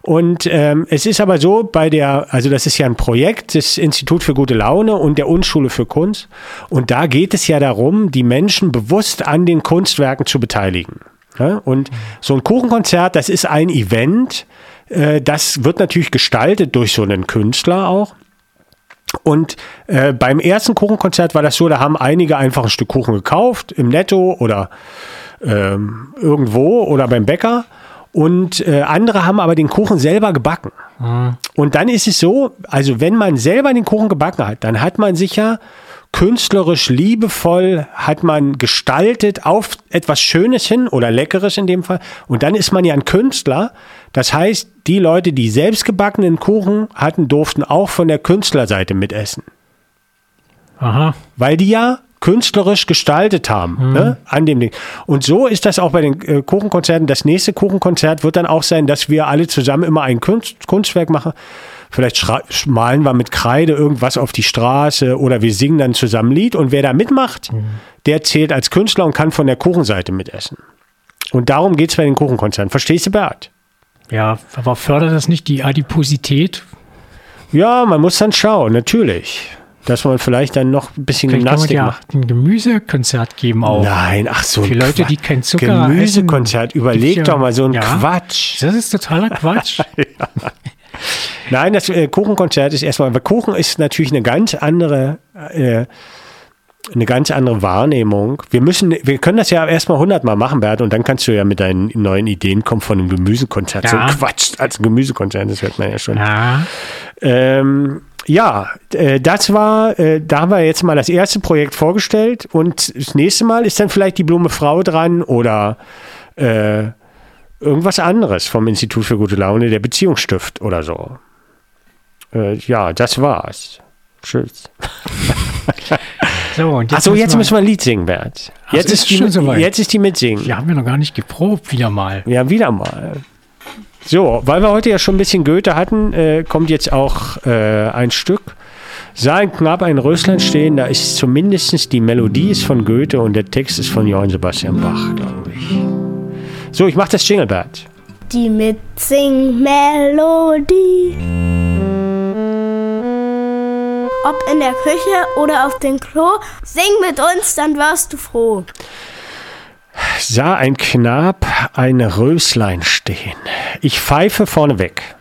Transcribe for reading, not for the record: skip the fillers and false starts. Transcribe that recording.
Und es ist aber so, also das ist ja ein Projekt des Institut für gute Laune und der Unschule für Kunst. Und da geht es ja darum, die Menschen bewusst an den Kunstwerken zu beteiligen. Ja? Und so ein Kuchenkonzert, das ist ein Event, das wird natürlich gestaltet durch so einen Künstler auch. Und beim ersten Kuchenkonzert war das so, da haben einige einfach ein Stück Kuchen gekauft, im Netto oder irgendwo oder beim Bäcker. Und andere haben aber den Kuchen selber gebacken. Und dann ist es so, also wenn man selber den Kuchen gebacken hat, dann hat man sich ja künstlerisch, liebevoll, hat man gestaltet auf etwas Schönes hin oder Leckeres in dem Fall. Und dann ist man ja ein Künstler. Das heißt, die Leute, die selbst gebackenen Kuchen hatten, durften auch von der Künstlerseite mitessen. Aha. Weil die ja künstlerisch gestaltet haben, ne, an dem Ding. Und so ist das auch bei den Kuchenkonzerten. Das nächste Kuchenkonzert wird dann auch sein, dass wir alle zusammen immer ein Kunstwerk machen. Vielleicht malen wir mit Kreide irgendwas auf die Straße oder wir singen dann zusammen ein Lied. Und wer da mitmacht, der zählt als Künstler und kann von der Kuchenseite mitessen. Und darum geht es bei den Kuchenkonzerten. Verstehst du, Bert? Ja, aber fördert das nicht die Adiposität? Ja, man muss dann schauen, natürlich. Dass man vielleicht dann noch ein bisschen Gymnastik macht. Ein Gemüsekonzert geben auch. Nein, ach so. Für Leute, die kein Zucker Gemüsekonzert, überleg doch mal so ein Quatsch. Das ist totaler Quatsch. Ja. Nein, das Kuchenkonzert ist erstmal, weil Kuchen ist natürlich eine ganz andere Wahrnehmung. Wir können das ja erstmal 100 Mal machen, Bert, und dann kannst du ja mit deinen neuen Ideen kommen von einem Gemüsekonzert. Ja. So ein Quatsch als ein Gemüsekonzert, das hört man ja schon. Ja. Das war, da haben wir jetzt mal das erste Projekt vorgestellt und das nächste Mal ist dann vielleicht die Blume Frau dran oder irgendwas anderes vom Institut für gute Laune, der Beziehungsstift oder so. Ja, das war's. Tschüss. So, und jetzt müssen wir ein Lied singen, Bert. Jetzt ist die Mitsingen. Wir haben ja noch gar nicht geprobt, wieder mal. Ja, wieder mal. So, weil wir heute ja schon ein bisschen Goethe hatten, kommt jetzt auch ein Stück. Sah ein Knab ein Röslein stehen, da ist zumindest die Melodie ist von Goethe und der Text ist von Johann Sebastian Bach, glaube ich. So, ich mach das Jingle, Bert. Die Mitsing-Melodie. Ob in der Küche oder auf dem Klo, sing mit uns, dann wirst du froh. Sah ein Knab ein Röslein stehen. Ich pfeife vorneweg.